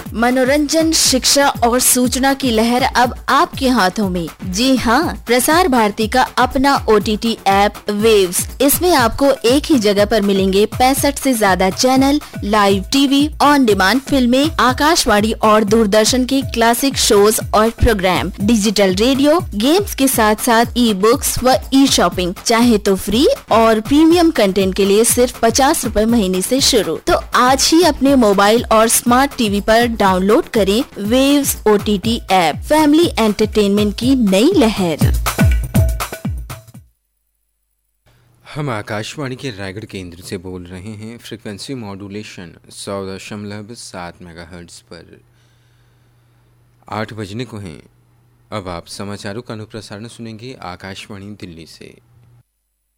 मनोरंजन, शिक्षा और सूचना की लहर अब आपके हाथों में। जी हाँ, प्रसार भारती का अपना OTT ऐप वेव्स। इसमें आपको एक ही जगह पर मिलेंगे 65 से ज्यादा channel, live TV, on demand फिल्में, आकाशवाणी और दूरदर्शन के क्लासिक शोज और प्रोग्राम, डिजिटल रेडियो, गेम्स के साथ साथ ई-बुक्स व ई-शॉपिंग। चाहे तो फ्री और प्रीमियम कंटेंट के लिए सिर्फ 50 रूपए महीने से शुरू। तो आज ही अपने मोबाइल और स्मार्ट टीवी पर डाउनलोड करें waves OTT app. Family entertainment की नई लहर। हम आकाशवाणी के रायगढ़ केंद्र से बोल रहे हैं। फ्रीक्वेंसी मॉड्यूलेशन 100.7 मेगाहर्ट्ज पर 8 बजने को हैं। अब आप समाचारों का अनुप्रसारण सुनेंगे आकाशवाणी दिल्ली से।